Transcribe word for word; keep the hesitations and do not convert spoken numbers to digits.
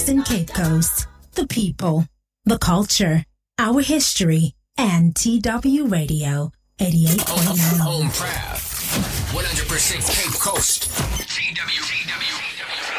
and Cape Coast, the people, the culture, our history, and T W Radio eighty-eight point nine. Home proud. one hundred percent Cape Coast. T W. T W.